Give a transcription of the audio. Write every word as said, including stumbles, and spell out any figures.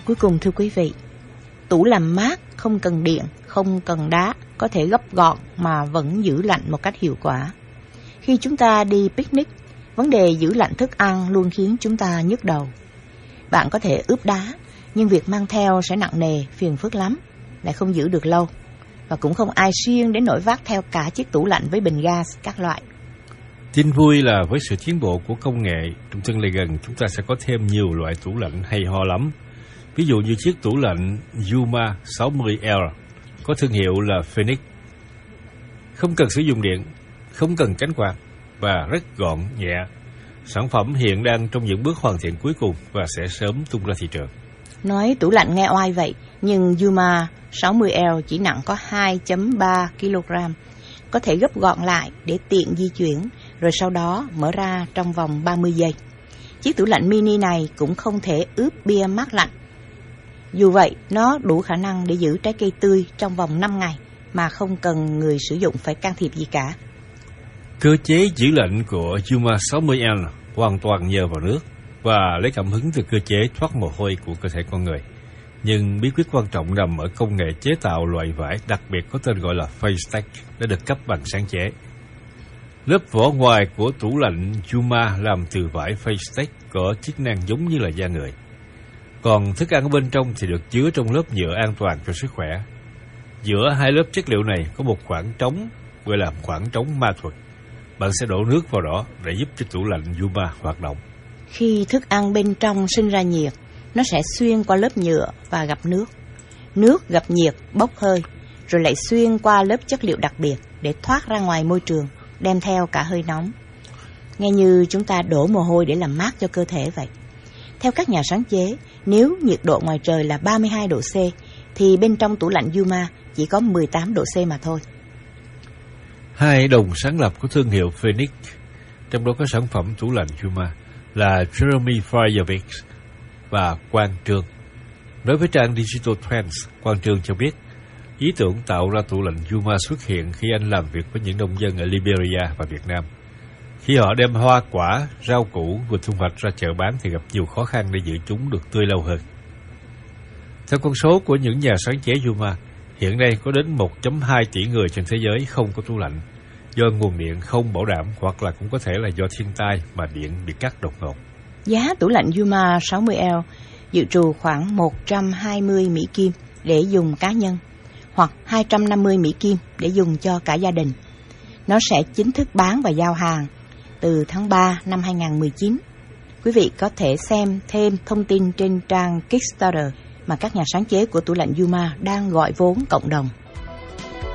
Cuối cùng thưa quý vị, tủ làm mát không cần điện, không cần đá, có thể gấp gọn mà vẫn giữ lạnh một cách hiệu quả. Khi chúng ta đi picnic, vấn đề giữ lạnh thức ăn luôn khiến chúng ta nhức đầu. Bạn có thể ướp đá, nhưng việc mang theo sẽ nặng nề, phiền phức lắm, lại không giữ được lâu. Và cũng không ai siêng đến nỗi vác theo cả chiếc tủ lạnh với bình gas các loại. Tin vui là với sự tiến bộ của công nghệ, trong tương lai gần chúng ta sẽ có thêm nhiều loại tủ lạnh hay ho lắm. Ví dụ như chiếc tủ lạnh Yuma sáu mươi L có thương hiệu là Phoenix. Không cần sử dụng điện, không cần cánh quạt và rất gọn, nhẹ. Sản phẩm hiện đang trong những bước hoàn thiện cuối cùng và sẽ sớm tung ra thị trường. Nói tủ lạnh nghe oai vậy, nhưng Yuma sáu mươi L chỉ nặng có hai phẩy ba ki lô gam, có thể gấp gọn lại để tiện di chuyển, rồi sau đó mở ra trong vòng ba mươi giây. Chiếc tủ lạnh mini này cũng không thể ướp bia mát lạnh. Dù vậy, nó đủ khả năng để giữ trái cây tươi trong vòng năm ngày mà không cần người sử dụng phải can thiệp gì cả. Cơ chế giữ lạnh của Yuma sáu mươi L hoàn toàn nhờ vào nước và lấy cảm hứng từ cơ chế thoát mồ hôi của cơ thể con người. Nhưng bí quyết quan trọng nằm ở công nghệ chế tạo loại vải đặc biệt có tên gọi là Facetech đã được cấp bằng sáng chế. Lớp vỏ ngoài của tủ lạnh Yuma làm từ vải Facetech có chức năng giống như là da người. Còn thức ăn ở bên trong thì được chứa trong lớp nhựa an toàn cho sức khỏe. Giữa hai lớp chất liệu này có một khoảng trống gọi là khoảng trống ma thuật. Bạn sẽ đổ nước vào đó để giúp cho tủ lạnh Yuma hoạt động. Khi thức ăn bên trong sinh ra nhiệt, nó sẽ xuyên qua lớp nhựa và gặp nước. Nước gặp nhiệt bốc hơi, rồi lại xuyên qua lớp chất liệu đặc biệt để thoát ra ngoài môi trường, đem theo cả hơi nóng. Nghe như chúng ta đổ mồ hôi để làm mát cho cơ thể vậy. Theo các nhà sáng chế, nếu nhiệt độ ngoài trời là ba mươi hai độ C, thì bên trong tủ lạnh Yuma chỉ có mười tám độ C mà thôi. Hai đồng sáng lập của thương hiệu Phoenix, trong đó có sản phẩm tủ lạnh Yuma, là Jeremy Fryervik và Quang Trương. Đối với trang Digital Trends, Quang Trương cho biết, ý tưởng tạo ra tủ lạnh Yuma xuất hiện khi anh làm việc với những nông dân ở Liberia và Việt Nam. Khi họ đem hoa quả, rau củ vừa thu hoạch ra chợ bán thì gặp nhiều khó khăn để giữ chúng được tươi lâu hơn. Theo con số của những nhà sáng chế Yuma, hiện nay có đến một phẩy hai tỷ người trên thế giới không có tủ lạnh, do nguồn điện không bảo đảm hoặc là cũng có thể là do thiên tai mà điện bị cắt đột ngột. Giá tủ lạnh Yuma sáu mươi L dự trù khoảng một trăm hai mươi Mỹ Kim để dùng cá nhân, hoặc hai trăm năm mươi Mỹ Kim để dùng cho cả gia đình. Nó sẽ chính thức bán và giao hàng từ tháng ba năm hai không một chín. Quý vị có thể xem thêm thông tin trên trang Kickstarter mà các nhà sáng chế của tủ lạnh Yuma đang gọi vốn cộng đồng.